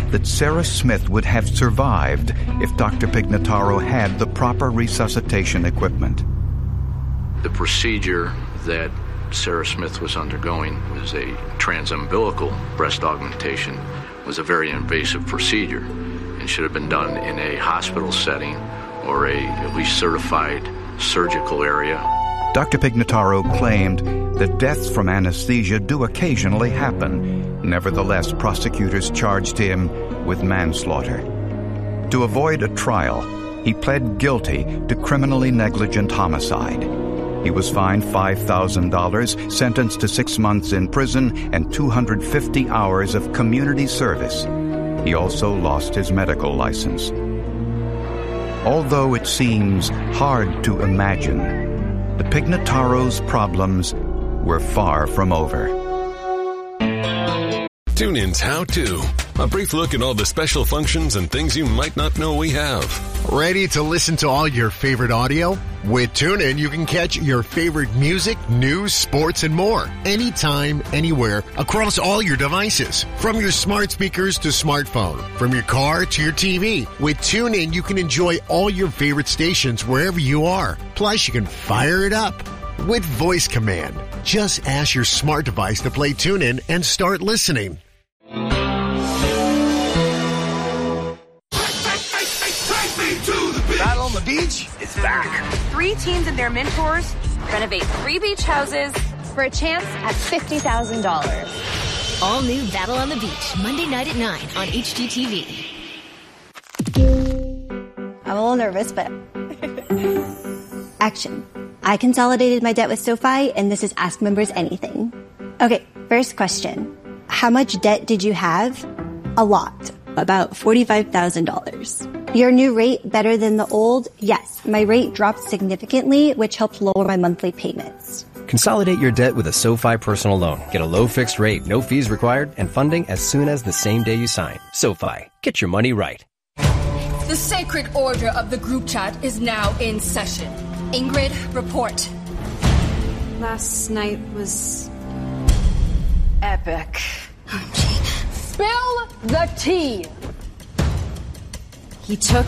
that Sarah Smith would have survived if Dr. Pignataro had the proper resuscitation equipment. The procedure that Sarah Smith was undergoing was a transumbilical breast augmentation, was a very invasive procedure and should have been done in a hospital setting or a at least certified surgical area. Dr. Pignataro claimed that deaths from anesthesia do occasionally happen. Nevertheless, prosecutors charged him with manslaughter. To avoid a trial, he pled guilty to criminally negligent homicide. He was fined $5,000, sentenced to 6 months in prison, and 250 hours of community service. He also lost his medical license. Although it seems hard to imagine, the Pignataros' problems were far from over. TuneIn's How To. A brief look at all the special functions and things you might not know we have. Ready to listen to all your favorite audio? With TuneIn, you can catch your favorite music, news, sports, and more. Anytime, anywhere, across all your devices. From your smart speakers to smartphone. From your car to your TV. With TuneIn, you can enjoy all your favorite stations wherever you are. Plus, you can fire it up with voice command. Just ask your smart device to play TuneIn and start listening. Battle on the Beach is back. 3 teams and their mentors renovate 3 beach houses for a chance at $50,000. All new Battle on the Beach, Monday night at 9 on HGTV. I'm a little nervous, but action. I consolidated my debt with SoFi, and this is Ask Members Anything. Okay, first question. How much debt did you have? A lot. About $45,000. Your new rate better than the old? Yes, my rate dropped significantly, which helped lower my monthly payments. Consolidate your debt with a SoFi personal loan. Get a low fixed rate, no fees required, and funding as soon as the same day you sign. SoFi. Get your money right. The sacred order of the group chat is now in session. Ingrid, report. Last night was epic. Spill the tea. He took...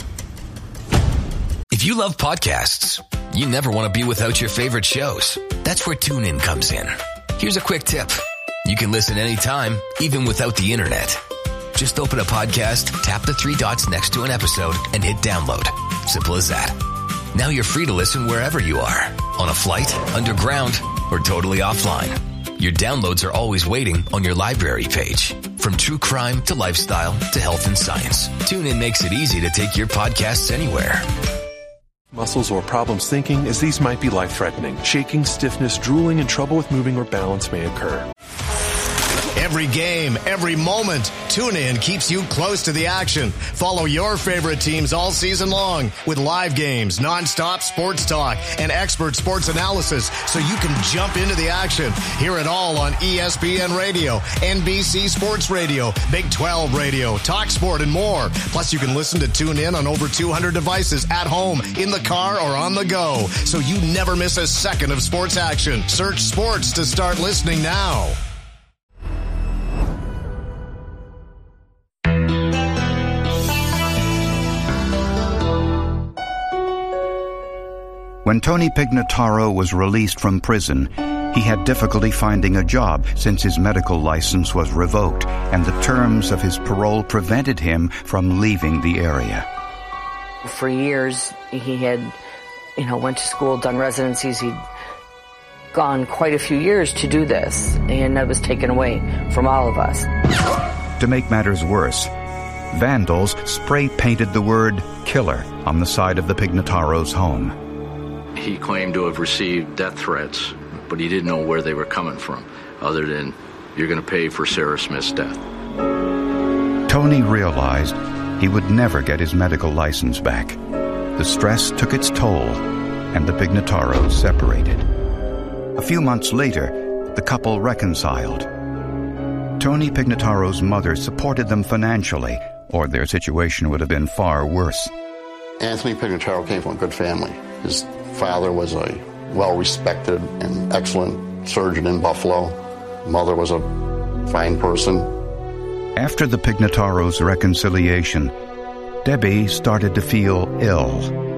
If you love podcasts, you never want to be without your favorite shows. That's where TuneIn comes in. Here's a quick tip. You can listen anytime, even without the internet. Just open a podcast, tap the 3 dots next to an episode, and hit download. Simple as that. Now you're free to listen wherever you are. On a flight, underground, or totally offline. Your downloads are always waiting on your library page. From true crime to lifestyle to health and science, TuneIn makes it easy to take your podcasts anywhere. Muscles or problems thinking, as these might be life-threatening. Shaking, stiffness, drooling, and trouble with moving or balance may occur. Every game, every moment, TuneIn keeps you close to the action. Follow your favorite teams all season long with live games, nonstop sports talk, and expert sports analysis so you can jump into the action. Hear it all on ESPN Radio, NBC Sports Radio, Big 12 Radio, Talk Sport, and more. Plus, you can listen to TuneIn on over 200 devices at home, in the car, or on the go, so you never miss a second of sports action. Search sports to start listening now. When Tony Pignataro was released from prison, he had difficulty finding a job since his medical license was revoked and the terms of his parole prevented him from leaving the area. For years, he had, went to school, done residencies. He'd gone quite a few years to do this, and that was taken away from all of us. To make matters worse, vandals spray-painted the word killer on the side of the Pignataros' home. He claimed to have received death threats, but he didn't know where they were coming from, other than, you're going to pay for Sarah Smith's death. Tony realized he would never get his medical license back. The stress took its toll, and the Pignataros separated. A few months later, the couple reconciled. Tony Pignataro's mother supported them financially, or their situation would have been far worse. Anthony Pignataro came from a good family. His father was a well-respected and excellent surgeon in Buffalo. Mother was a fine person. After the Pignataros' reconciliation, Debbie started to feel ill.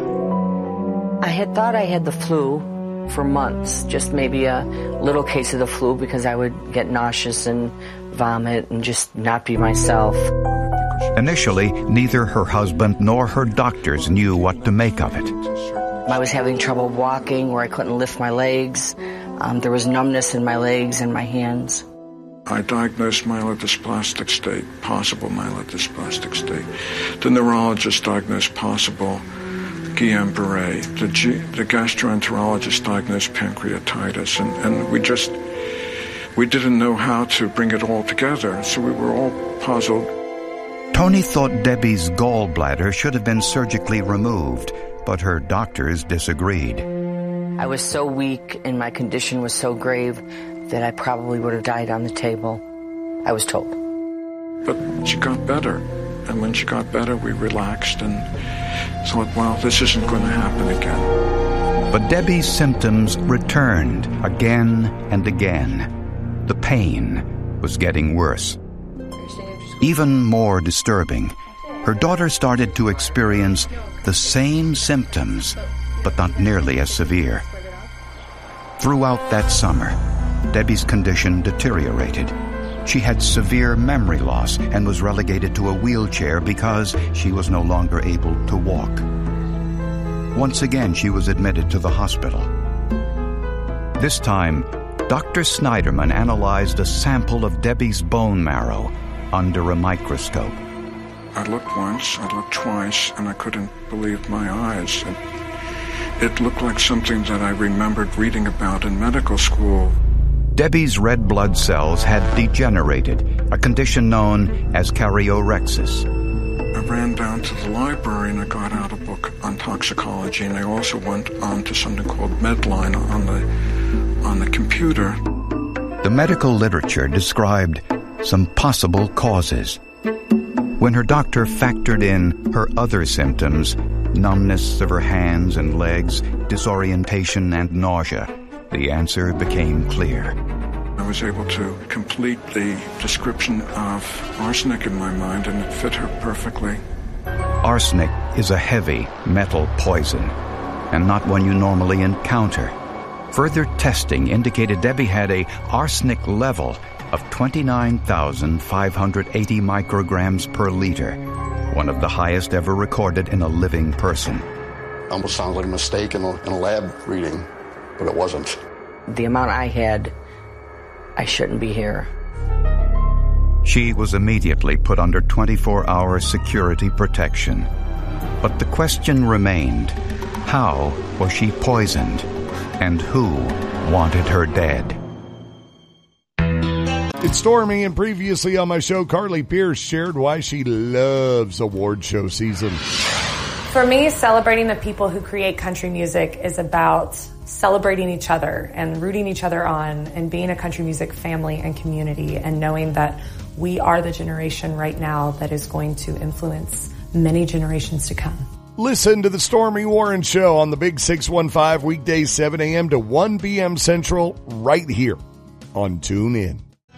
I had thought I had the flu for months, just maybe a little case of the flu, because I would get nauseous and vomit and just not be myself. Initially, neither her husband nor her doctors knew what to make of it. I was having trouble walking, where I couldn't lift my legs. There was numbness in my legs and my hands. I diagnosed myelodysplastic state, possible myelodysplastic state. The neurologist diagnosed possible Guillain-Barré. The gastroenterologist diagnosed pancreatitis. And we didn't know how to bring it all together, so we were all puzzled. Tony thought Debbie's gallbladder should have been surgically removed, but her doctors disagreed. I was so weak and my condition was so grave that I probably would have died on the table, I was told. But she got better. And when she got better, we relaxed and thought, well, this isn't going to happen again. But Debbie's symptoms returned again and again. The pain was getting worse. Even more disturbing, her daughter started to experience the same symptoms, but not nearly as severe. Throughout that summer, Debbie's condition deteriorated. She had severe memory loss and was relegated to a wheelchair because she was no longer able to walk. Once again, she was admitted to the hospital. This time, Dr. Snyderman analyzed a sample of Debbie's bone marrow under a microscope. I looked once, I looked twice, and I couldn't believe my eyes. It looked like something that I remembered reading about in medical school. Debbie's red blood cells had degenerated, a condition known as karyorrhexis. I ran down to the library and I got out a book on toxicology, and I also went on to something called Medline on the computer. The medical literature described some possible causes. When her doctor factored in her other symptoms, numbness of her hands and legs, disorientation and nausea, the answer became clear. I was able to complete the description of arsenic in my mind, and it fit her perfectly. Arsenic is a heavy metal poison, and not one you normally encounter. Further testing indicated Debbie had a arsenic level of 29,580 micrograms per liter, one of the highest ever recorded in a living person. Almost sounds like a mistake in a lab reading, but it wasn't. The amount I had, I shouldn't be here. She was immediately put under 24-hour security protection. But the question remained, how was she poisoned? And who wanted her dead? It's Stormy, and previously on my show, Carly Pearce shared why she loves award show season. For me, celebrating the people who create country music is about celebrating each other and rooting each other on and being a country music family and community, and knowing that we are the generation right now that is going to influence many generations to come. Listen to the Stormy Warren Show on the Big 615 weekdays 7 a.m. to 1 p.m. Central right here on TuneIn.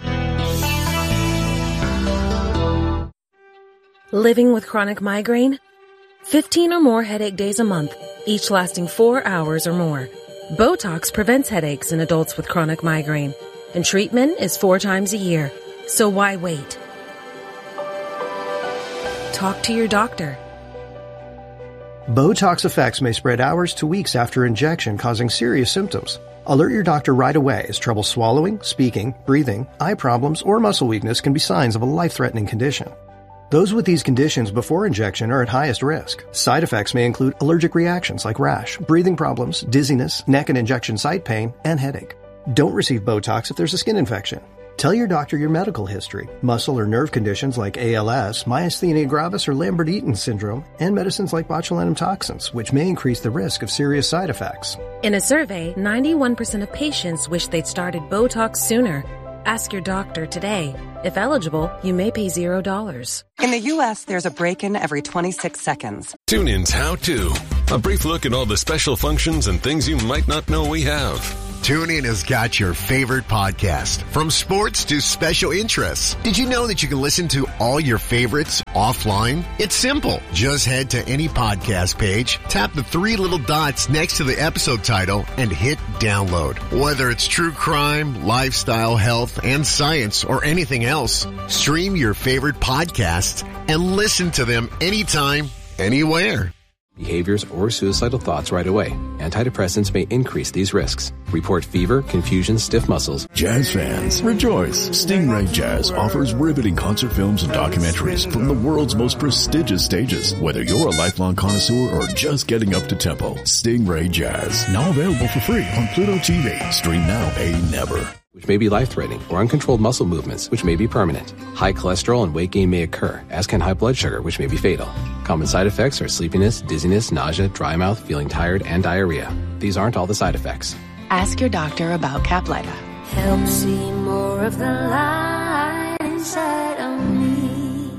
Living with chronic migraine? 15 or more headache days a month, each lasting 4 hours or more. Botox prevents headaches in adults with chronic migraine, and treatment is 4 times a year. So why wait? Talk to your doctor. Botox effects may spread hours to weeks after injection, causing serious symptoms. Alert your doctor right away, as trouble swallowing, speaking, breathing, eye problems, or muscle weakness can be signs of a life-threatening condition. Those with these conditions before injection are at highest risk. Side effects may include allergic reactions like rash, breathing problems, dizziness, neck and injection site pain, and headache. Don't receive Botox if there's a skin infection. Tell your doctor your medical history, muscle or nerve conditions like ALS, myasthenia gravis or Lambert-Eaton syndrome, and medicines like botulinum toxins, which may increase the risk of serious side effects. In a survey, 91% of patients wish they'd started Botox sooner. Ask your doctor today. If eligible, you may pay $0. In the U.S., there's a break-in every 26 seconds. TuneIn's How To. A brief look at all the special functions and things you might not know we have. TuneIn has got your favorite podcast, from sports to special interests. Did you know that you can listen to all your favorites offline? It's simple. Just head to any podcast page, tap the three little dots next to the episode title, and hit download. Whether it's true crime, lifestyle, health, and science, or anything else, stream your favorite podcasts and listen to them anytime, anywhere. Behaviors or suicidal thoughts right away. Antidepressants may increase these risks. Report fever, confusion, stiff muscles. Jazz fans, rejoice! Stingray Jazz offers riveting concert films and documentaries from the world's most prestigious stages. Whether you're a lifelong connoisseur or just getting up to tempo, Stingray Jazz, now available for free on Pluto TV. Stream now, pay never. Which may be life-threatening, or uncontrolled muscle movements, which may be permanent. High cholesterol and weight gain may occur, as can high blood sugar, which may be fatal. Common side effects are sleepiness, dizziness, nausea, dry mouth, feeling tired, and diarrhea. These aren't all the side effects. Ask your doctor about Caplyta. Help see more of the light inside of me.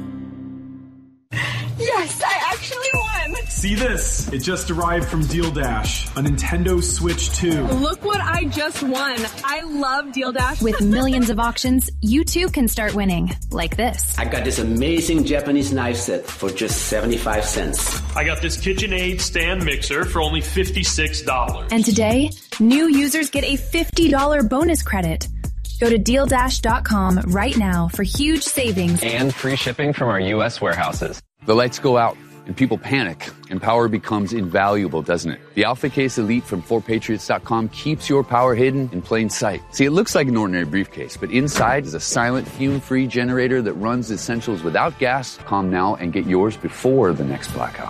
Yes, I actually won! See this? It just arrived from Deal Dash, a Nintendo Switch 2. Look what I just won. I love Deal Dash. With millions of auctions, you too can start winning, like this. I got this amazing Japanese knife set for just 75 cents. I got this KitchenAid stand mixer for only $56. And today, new users get a $50 bonus credit. Go to DealDash.com right now for huge savings. And free shipping from our U.S. warehouses. The lights go out and people panic and power becomes invaluable, doesn't it? The Alpha Case Elite from 4Patriots.com keeps your power hidden in plain sight. See, it looks like an ordinary briefcase, but inside is a silent, fume-free generator that runs essentials without gas. Calm now and get yours before the next blackout.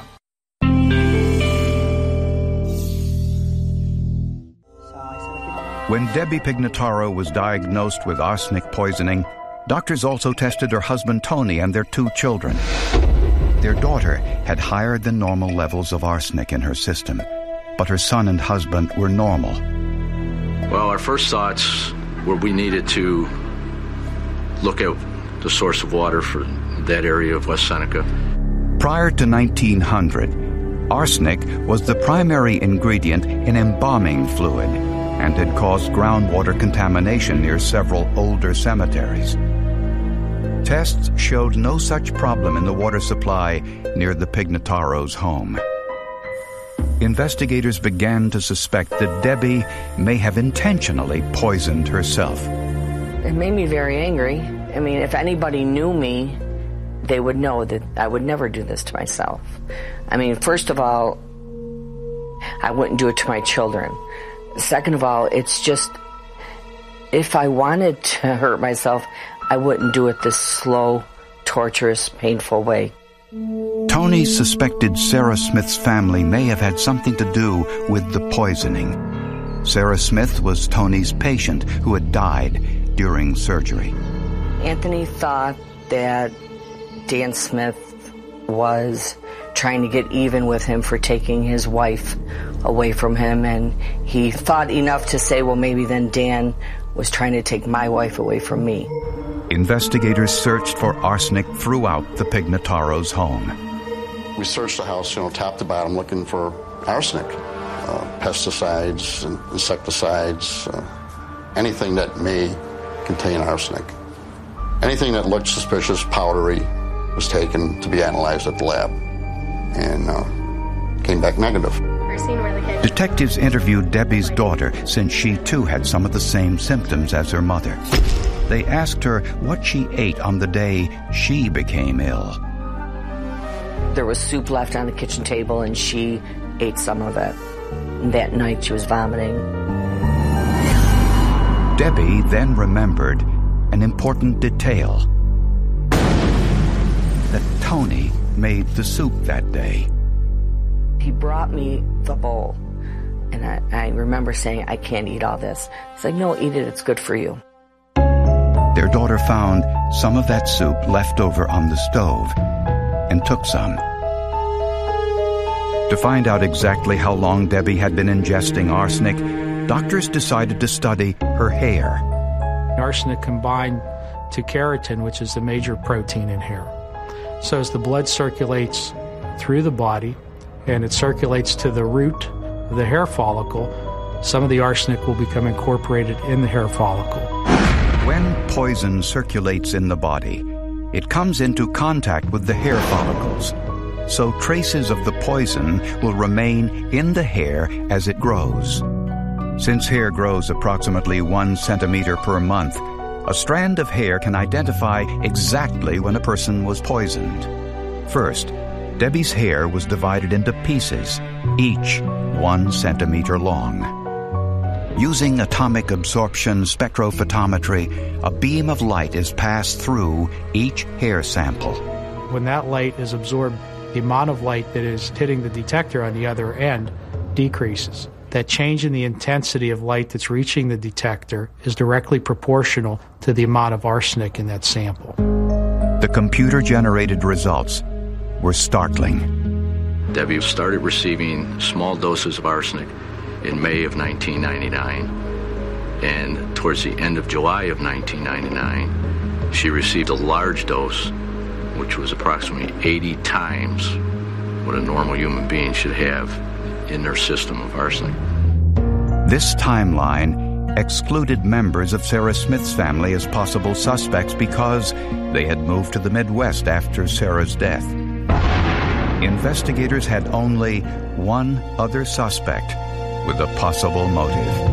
When Debbie Pignataro was diagnosed with arsenic poisoning, doctors also tested her husband Tony and their 2 children. Their daughter had higher than normal levels of arsenic in her system, but her son and husband were normal. Well, our first thoughts were we needed to look at the source of water for that area of West Seneca. Prior to 1900, arsenic was the primary ingredient in embalming fluid and had caused groundwater contamination near several older cemeteries. Tests showed no such problem in the water supply near the Pignataros' home. Investigators began to suspect that Debbie may have intentionally poisoned herself. It made me very angry. I mean, if anybody knew me, they would know that I would never do this to myself. I mean, first of all, I wouldn't do it to my children. Second of all, it's just, if I wanted to hurt myself, I wouldn't do it this slow, torturous, painful way. Tony suspected Sarah Smith's family may have had something to do with the poisoning. Sarah Smith was Tony's patient who had died during surgery. Anthony thought that Dan Smith was trying to get even with him for taking his wife away from him, and he thought enough to say, well, maybe then Dan was trying to take my wife away from me. Investigators searched for arsenic throughout the Pignataros' home. We searched the house, top to bottom, looking for arsenic, pesticides, and insecticides, anything that may contain arsenic. Anything that looked suspicious, powdery, was taken to be analyzed at the lab and came back negative. Detectives interviewed Debbie's daughter since she too had some of the same symptoms as her mother. They asked her what she ate on the day she became ill. There was soup left on the kitchen table and she ate some of it. That night she was vomiting. Debbie then remembered an important detail. That Tony made the soup that day. He brought me the bowl, and I remember saying, I can't eat all this. He's like, no, eat it, it's good for you. Their daughter found some of that soup left over on the stove and took some. To find out exactly how long Debbie had been ingesting arsenic, doctors decided to study her hair. Arsenic combined to keratin, which is the major protein in hair. So as the blood circulates through the body and it circulates to the root of the hair follicle, some of the arsenic will become incorporated in the hair follicle. When poison circulates in the body, it comes into contact with the hair follicles, so traces of the poison will remain in the hair as it grows. Since hair grows approximately 1 centimeter per month, a strand of hair can identify exactly when a person was poisoned. First, Debbie's hair was divided into pieces, each 1 centimeter long. Using atomic absorption spectrophotometry, a beam of light is passed through each hair sample. When that light is absorbed, the amount of light that is hitting the detector on the other end decreases. That change in the intensity of light that's reaching the detector is directly proportional to the amount of arsenic in that sample. The computer-generated results were startling. Debbie started receiving small doses of arsenic in May of 1999, and towards the end of July of 1999, she received a large dose, which was approximately 80 times what a normal human being should have in their system of arsenic. This timeline excluded members of Sarah Smith's family as possible suspects because they had moved to the Midwest after Sarah's death. Investigators had only one other suspect with a possible motive.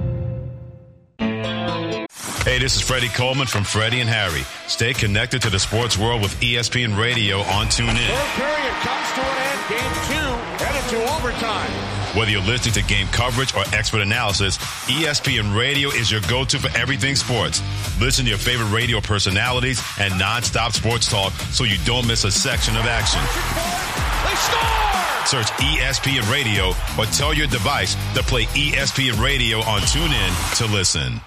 Hey, this is Freddie Coleman from Freddie and Harry. Stay connected to the sports world with ESPN Radio on TuneIn. Third period comes to an end. Game 2 headed to overtime. Whether you're listening to game coverage or expert analysis, ESPN Radio is your go-to for everything sports. Listen to your favorite radio personalities and non-stop sports talk so you don't miss a section of action. They score! Search ESPN Radio or tell your device to play ESPN Radio on TuneIn to listen.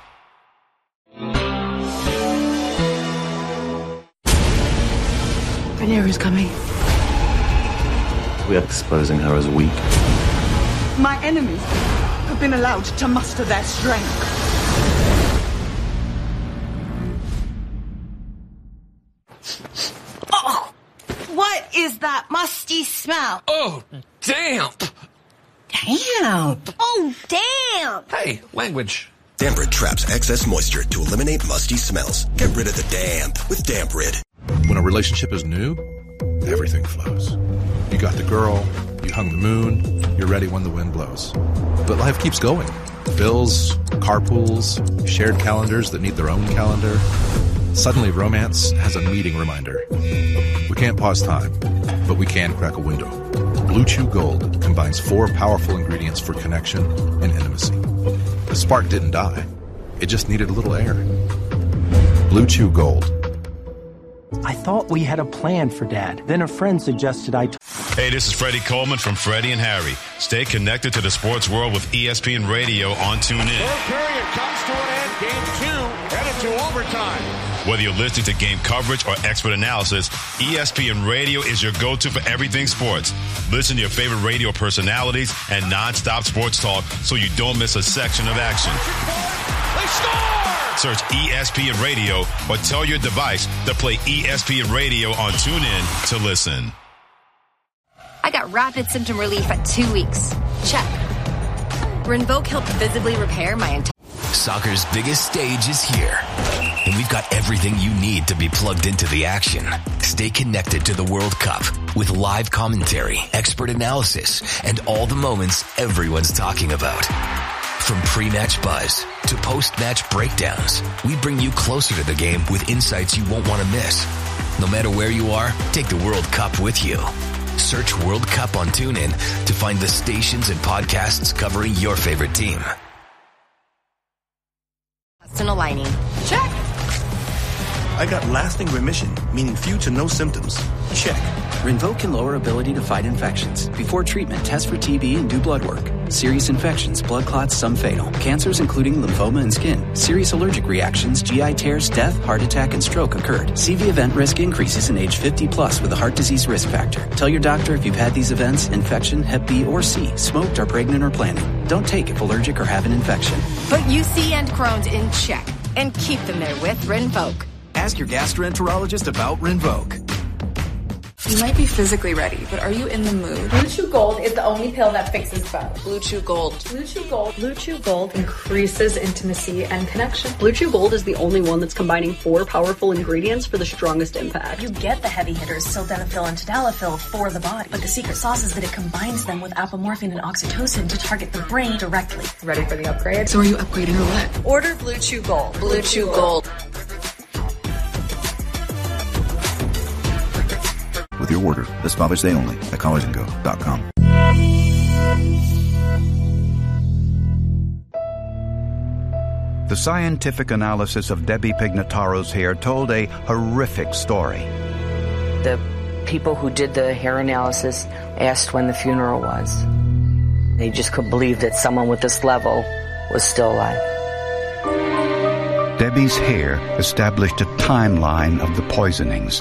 Rhaenyra's coming. We are exposing her as weak. My enemies have been allowed to muster their strength. Oh! What is that musty smell? Oh, damp! Damp! Oh, damn! Hey, language. Damp-Rid traps excess moisture to eliminate musty smells. Get rid of the damp with Damp-Rid. When a relationship is new, everything flows. You got the girl, you hung the moon, you're ready when the wind blows. But life keeps going. Bills, carpools, shared calendars that need their own calendar. Suddenly romance has a meeting reminder. We can't pause time, but we can crack a window. Blue Chew Gold combines 4 powerful ingredients for connection and intimacy. The spark didn't die. It just needed a little air. Blue Chew Gold. I thought we had a plan for Dad. Then a friend suggested Hey, this is Freddie Coleman from Freddie and Harry. Stay connected to the sports world with ESPN Radio on TuneIn. Third period comes to an end. Game 2 headed to overtime. Whether you're listening to game coverage or expert analysis, ESPN Radio is your go-to for everything sports. Listen to your favorite radio personalities and non-stop sports talk so you don't miss a section of action. They score! Search ESPN Radio or tell your device to play ESPN Radio on TuneIn to listen. I got rapid symptom relief at 2 weeks. Check. Rinvoq helped visibly repair my entire... Soccer's biggest stage is here, and we've got everything you need to be plugged into the action. Stay connected to the World Cup with live commentary, expert analysis, and all the moments everyone's talking about. From pre-match buzz to post-match breakdowns, we bring you closer to the game with insights you won't want to miss. No matter where you are, take the World Cup with you. Search World Cup on TuneIn to find the stations and podcasts covering your favorite team. Intestinal lining. Check. I got lasting remission, meaning few to no symptoms. Check. Rinvoq can lower ability to fight infections. Before treatment, test for TB and do blood work. Serious infections, blood clots, some fatal. Cancers including lymphoma and skin. Serious allergic reactions, GI tears, death, heart attack, and stroke occurred. CV event risk increases in age 50 plus with a heart disease risk factor. Tell your doctor if you've had these events, infection, Hep B or C, smoked, are pregnant or planning. Don't take if allergic or have an infection. Put UC and Crohn's in check and keep them there with Rinvoq. Ask your gastroenterologist about Rinvoq. You might be physically ready, but are you in the mood? Blue Chew Gold is the only pill that fixes both. Blue Chew Gold. Blue Chew Gold. Blue Chew Gold increases intimacy and connection. Blue Chew Gold is the only one that's combining 4 powerful ingredients for the strongest impact. You get the heavy hitters, sildenafil and tadalafil, for the body. But the secret sauce is that it combines them with apomorphine and oxytocin to target the brain directly. Ready for the upgrade? So are you upgrading or what? Order Blue Chew Gold. Blue Chew Gold. With your order this Father's Day only at collagengo.com. The scientific analysis of Debbie Pignataro's hair told a horrific story. The people who did the hair analysis asked when the funeral was. They just couldn't believe that someone with this level was still alive. Debbie's hair established a timeline of the poisonings.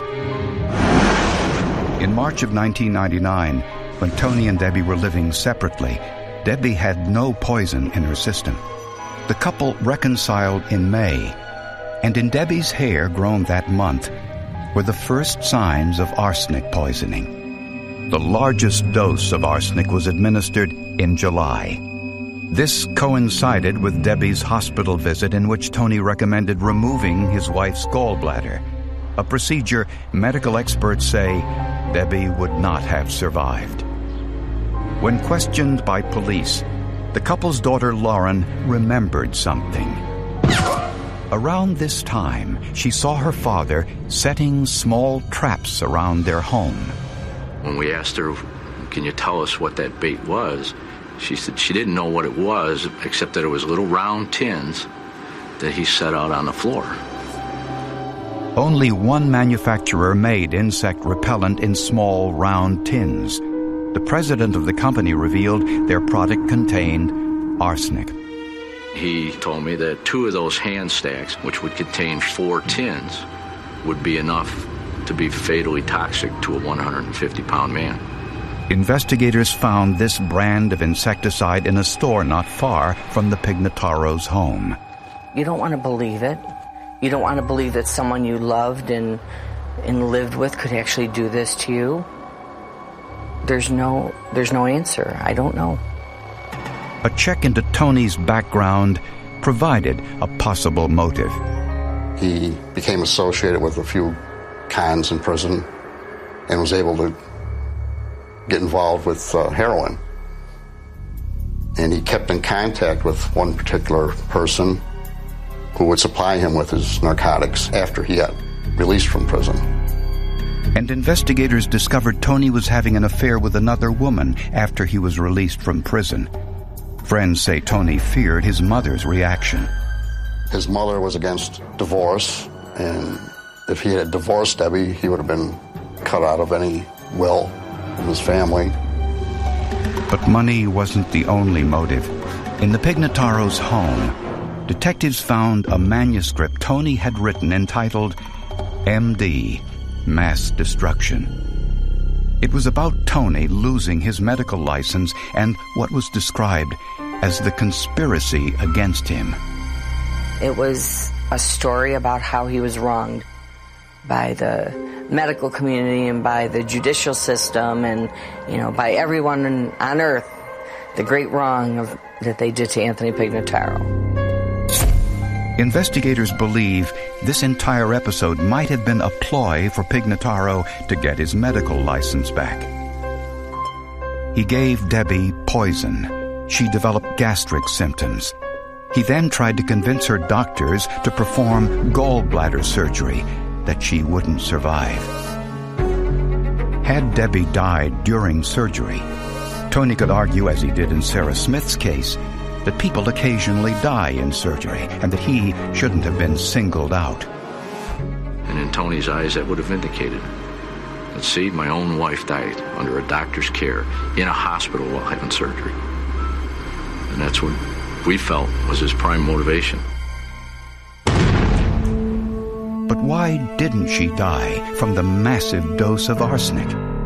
In March of 1999, when Tony and Debbie were living separately, Debbie had no poison in her system. The couple reconciled in May, and in Debbie's hair grown that month were the first signs of arsenic poisoning. The largest dose of arsenic was administered in July. This coincided with Debbie's hospital visit in which Tony recommended removing his wife's gallbladder, a procedure medical experts say Debbie would not have survived. When questioned by police, the couple's daughter Lauren remembered something. Around this time, she saw her father setting small traps around their home. When we asked her, "Can you tell us what that bait was?" she said she didn't know what it was, except that it was little round tins that he set out on the floor. Only one manufacturer made insect repellent in small, round tins. The president of the company revealed their product contained arsenic. He told me that 2 of those hand stacks, which would contain 4 tins, would be enough to be fatally toxic to a 150-pound man. Investigators found this brand of insecticide in a store not far from the Pignataros' home. You don't want to believe it. You don't want to believe that someone you loved and lived with could actually do this to you. There's no answer. I don't know. A check into Tony's background provided a possible motive. He became associated with a few cons in prison and was able to get involved with heroin. And he kept in contact with one particular person who would supply him with his narcotics after he got released from prison. And investigators discovered Tony was having an affair with another woman after he was released from prison. Friends say Tony feared his mother's reaction. His mother was against divorce, and if he had divorced Debbie, he would have been cut out of any will of his family. But money wasn't the only motive. In the Pignataros' home, detectives found a manuscript Tony had written entitled MD, Mass Destruction. It was about Tony losing his medical license and what was described as the conspiracy against him. It was a story about how he was wronged by the medical community and by the judicial system and, by everyone on earth, the great wrong that they did to Anthony Pignataro. Investigators believe this entire episode might have been a ploy for Pignataro to get his medical license back. He gave Debbie poison. She developed gastric symptoms. He then tried to convince her doctors to perform gallbladder surgery that she wouldn't survive. Had Debbie died during surgery, Tony could argue, as he did in Sarah Smith's case, that people occasionally die in surgery and that he shouldn't have been singled out. And in Tony's eyes, that would have indicated that, see, my own wife died under a doctor's care in a hospital while having surgery. And that's what we felt was his prime motivation. But why didn't she die from the massive dose of arsenic?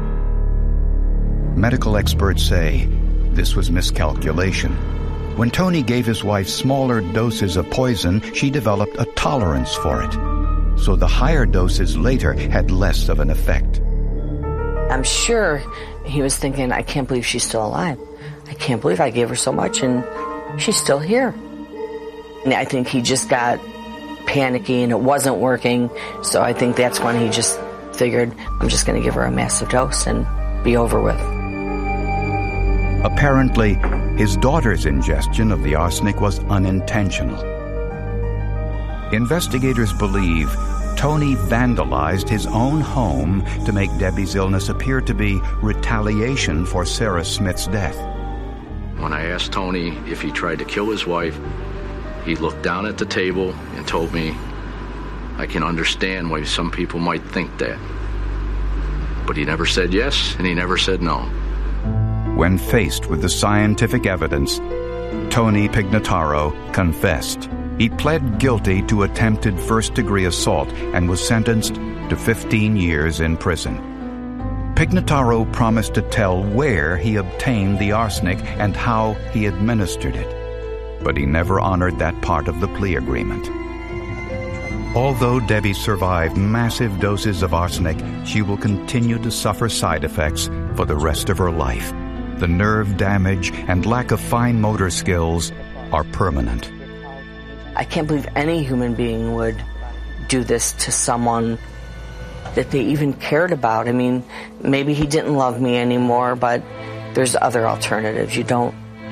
Medical experts say this was miscalculation. When Tony gave his wife smaller doses of poison, she developed a tolerance for it. So the higher doses later had less of an effect. I'm sure he was thinking, I can't believe she's still alive. I can't believe I gave her so much and she's still here. And I think he just got panicky and it wasn't working. So I think that's when he just figured, I'm just going to give her a massive dose and be over with. Apparently, his daughter's ingestion of the arsenic was unintentional. Investigators believe Tony vandalized his own home to make Debbie's illness appear to be retaliation for Sarah Smith's death. When I asked Tony if he tried to kill his wife, he looked down at the table and told me, I can understand why some people might think that. But he never said yes, and he never said no. When faced with the scientific evidence, Tony Pignataro confessed. He pled guilty to attempted first-degree assault and was sentenced to 15 years in prison. Pignataro promised to tell where he obtained the arsenic and how he administered it, but he never honored that part of the plea agreement. Although Debbie survived massive doses of arsenic, she will continue to suffer side effects for the rest of her life. The nerve damage and lack of fine motor skills are permanent. I can't believe any human being would do this to someone that they even cared about. I mean, maybe he didn't love me anymore, but there's other alternatives. You don't,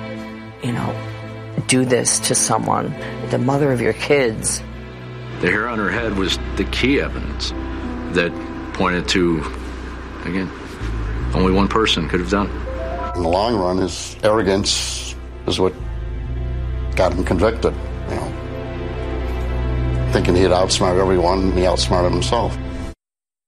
do this to someone, the mother of your kids. The hair on her head was the key evidence that pointed to, again, only one person could have done it. In the long run, his arrogance is what got him convicted, Thinking he'd outsmart everyone, he outsmarted himself.